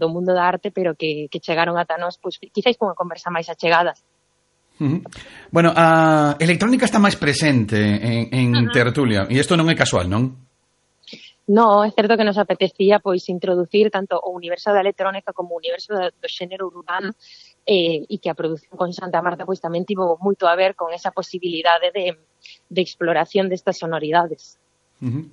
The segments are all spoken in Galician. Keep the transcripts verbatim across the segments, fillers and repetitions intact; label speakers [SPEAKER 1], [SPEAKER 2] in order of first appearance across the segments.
[SPEAKER 1] do mundo da arte, pero que, que chegaron ata nós, pois, quizáis cunha conversa máis achegada.
[SPEAKER 2] Uh-huh. Bueno, a electrónica está máis presente en, en uh-huh. Tertulia, e isto non é casual, non?
[SPEAKER 1] No, é certo que nos apetecía pois introducir tanto o universo da electrónica como o universo do, do xénero urbano, eh, e que a produción con Santa Marta pois tamén tivo moito a ver con esa posibilidade de, de exploración destas sonoridades.
[SPEAKER 2] Uh-huh.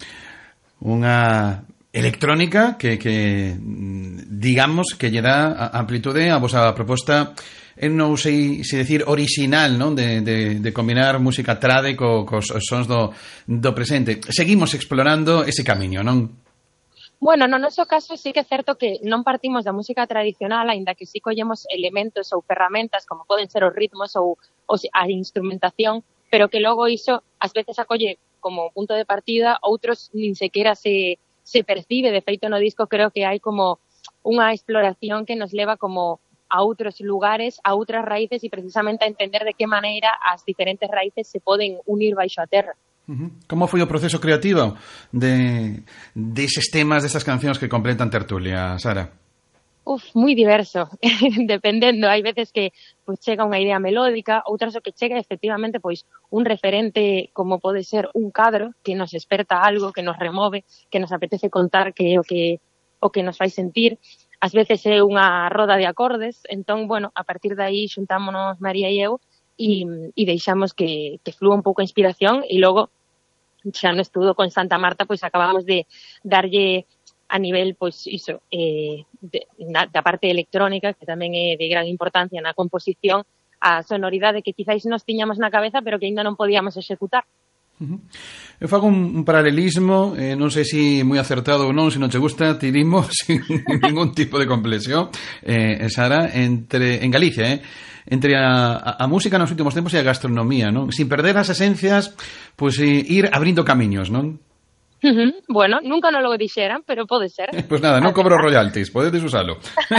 [SPEAKER 2] Unha electrónica que, que digamos que lle dá amplitude a vosa proposta, eu non sei se decir original, non? De, de, de combinar música trade co, cos sons do, do presente. Seguimos explorando ese camiño, non?
[SPEAKER 1] Bueno, no noso caso sí que é certo que non partimos da música tradicional, aínda que sí collemos elementos ou ferramentas como poden ser os ritmos ou, ou a instrumentación, pero que logo iso ás veces acolle como punto de partida, outros nin sequera se se percibe, de feito no disco creo que hai como unha exploración que nos leva como a outros lugares, a outras raíces e precisamente a entender de que maneira as diferentes raíces se poden unir baixo a terra.
[SPEAKER 2] Uh-huh. Como foi o proceso creativo de deses temas, desas cancións que completan Tertulia, Sara?
[SPEAKER 1] Uf, moi diverso, dependendo, hai veces que pois, chega unha idea melódica, outras o que chega efectivamente pois un referente como pode ser un cadro que nos desperta algo, que nos remove, que nos apetece contar que é o que o que nos fai sentir. Ás veces é unha roda de acordes, entón, bueno, a partir de aí xuntámonos María e eu e, e deixamos que, que flúa un pouco a inspiración e logo xa no estudo con Santa Marta pois acabamos de darlle a nivel, pois, iso, eh, de, na, da parte electrónica, que tamén é de gran importancia na composición, a sonoridade que quizáis nos tiñamos na cabeza, pero que ainda non podíamos executar.
[SPEAKER 2] Uh-huh. Eu fago un, un paralelismo, eh, non sei se moi acertado ou non, se non te gusta, te dimo sin ningún tipo de complexión, eh, Sara, entre, en Galicia, eh, entre a, a, a música nos últimos tempos e a gastronomía, non? Sin perder as esencias, pois pues, eh, ir abrindo camiños, non?
[SPEAKER 1] Uh-huh. Bueno, nunca non lo dixeran, pero pode ser.
[SPEAKER 2] Pois pues nada, non cobro royalties, podedes usalo.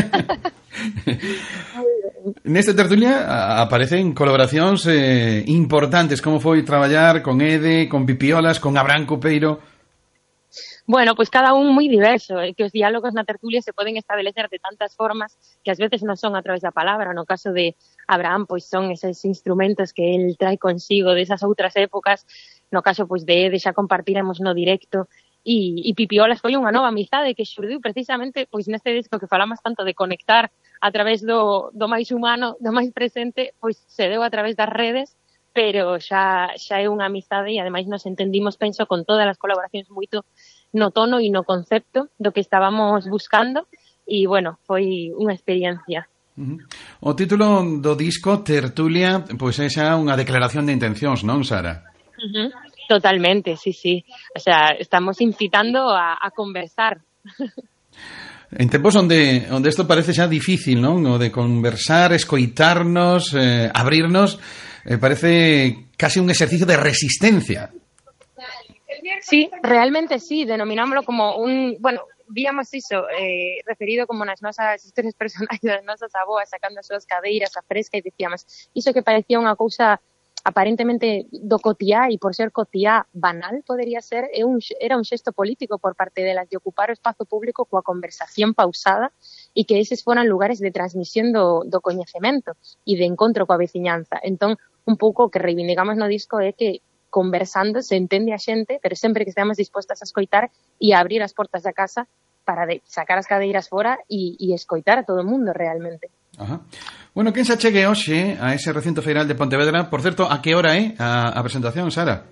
[SPEAKER 2] Nesta tertulia aparecen colaboracións eh, importantes. Como foi traballar con Ede, con Pipiolas, con Abraham Cupeiro?
[SPEAKER 1] Bueno, pois pues cada un moi diverso, eh, que os diálogos na tertulia se poden establecer de tantas formas que ás veces non son a través da palabra. No caso de Abraham, pois son eses instrumentos que el trae consigo desas outras épocas. No caso pois de Ede xa compartiremos no directo e, e Pipiolas foi unha nova amizade que xurdiu precisamente pois neste disco que falamos tanto de conectar a través do, do máis humano, do máis presente, pois se deu a través das redes, pero xa, xa é unha amizade e ademais nos entendimos, penso, con todas as colaboracións moito no tono e no concepto do que estábamos buscando e, bueno, foi unha experiencia.
[SPEAKER 2] Uh-huh. O título do disco, Tertulia, pois é xa unha declaración de intencións, non, Sara?
[SPEAKER 1] Uh-huh. Totalmente, sí, sí. O sea, estamos incitando a, a conversar.
[SPEAKER 2] En tempos onde onde isto parece xa difícil, non? O de conversar, escoitarnos, eh, abrirnos, eh, parece casi un exercicio de resistencia.
[SPEAKER 1] Sí, realmente sí, denominámoslo como un, bueno, víamos iso, eh, referido como nas nosas historias personais das nosas aboas sacando as súas cadeiras a fresca e dicíamos, iso que parecía unha cousa aparentemente do cotiá e por ser cotiá banal podería ser, é un, era un xesto político por parte delas de ocupar o espazo público coa conversación pausada e que eses foran lugares de transmisión do, do coñecemento e de encontro coa veciñanza. Entón, un pouco o que reivindicamos no disco é que conversando se entende a xente, pero sempre que estemos dispostas a escoitar e a abrir as portas da casa para de sacar as cadeiras fora e, e escoitar a todo o mundo realmente.
[SPEAKER 2] Ajá. Bueno, quen se achegue hoxe a ese recinto feiral de Pontevedra? Por certo, a que hora é a, a presentación, Sara?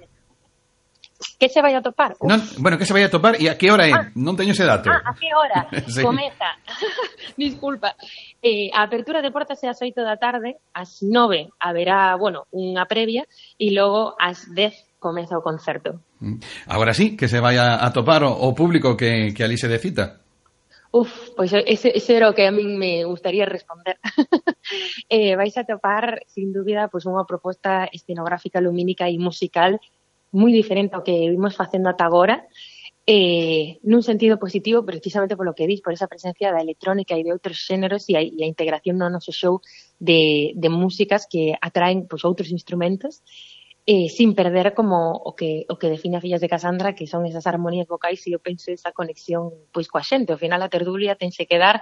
[SPEAKER 1] Que se vai a topar?
[SPEAKER 2] Non, bueno, que se vai a topar e a que hora é? Ah, non teño ese dato.
[SPEAKER 1] Ah, a que hora?
[SPEAKER 2] Sí.
[SPEAKER 1] Comeza. Disculpa. Eh, a apertura de portas é ás oito da tarde, ás nove haberá, bueno, unha previa e logo ás dez comeza o concerto.
[SPEAKER 2] Agora sí, que se vai a, a topar o, o público que, que ali se de cita.
[SPEAKER 1] Uf, pois ese, ese era o que a min me gustaría responder. eh, vais a topar, sin dúbida, pois unha proposta escenográfica, lumínica e musical moi diferente ao que vimos facendo ata agora, eh, nun sentido positivo, precisamente polo que dis, por esa presencia da electrónica e de outros xéneros e a, e a integración no noso show de, de músicas que atraen pois, outros instrumentos, eh, sin perder como o que o que define a Fillas de Casandra, que son esas armonías vocais e eu penso esa conexión pois coa xente. Ao final a tertulia tense que dar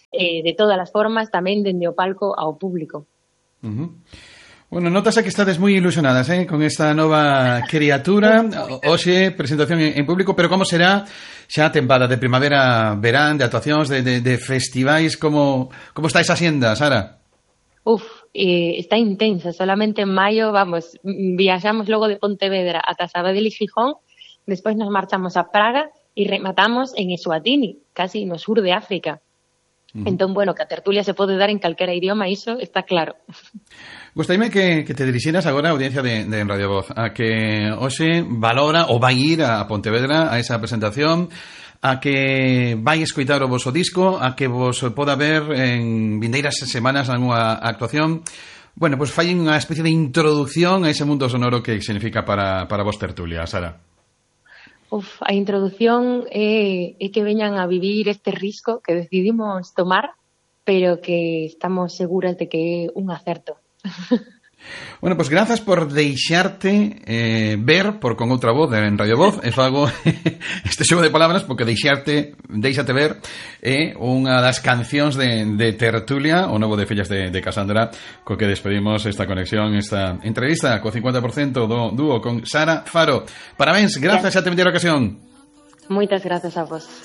[SPEAKER 1] eh, de todas as formas, tamén dende o palco ao público.
[SPEAKER 2] Uh-huh. Bueno, notase que estades moi ilusionadas, eh, con esta nova criatura. Hoxe, presentación en, en público, pero como será xa a tempada de primavera, verán, de actuacións, de, de, de festivais, como, como está esa xenda, Sara?
[SPEAKER 1] Uf, eh, está intensa, solamente en maio, vamos, viaxamos logo de Pontevedra ata Sabadell e Gijón, despois nos marchamos a Praga e rematamos en Eswatini, casi no sur de África. Uh-huh. Entón, bueno, que a tertulia se pode dar en calquera idioma, iso está claro.
[SPEAKER 2] Gustaime que, que te dirixeras agora a audiencia de, de Radio Voz, a que hoxe valora ou vai ir a Pontevedra a esa presentación, a que vai escoitar o voso disco, a que vos poda ver en vindeiras semanas algunha actuación. Bueno, pois pues fai unha especie de introducción a ese mundo sonoro que significa para, para vos tertulia, Sara.
[SPEAKER 1] Uf, a introducción é, é que veñan a vivir este risco que decidimos tomar, pero que estamos seguras de que é un acerto.
[SPEAKER 2] Bueno, pues grazas por deixarte eh, ver por con outra voz en Radio Voz. E fago este xogo de palabras porque deixarte, deixate ver é eh, unha das cancións de, de tertulia, o novo de Fillas de, de Casandra, co que despedimos esta conexión, esta entrevista co cincuenta por cento do dúo con Sara Faro. Parabéns, grazas, xa te vendera ocasión.
[SPEAKER 1] Moitas grazas a vos.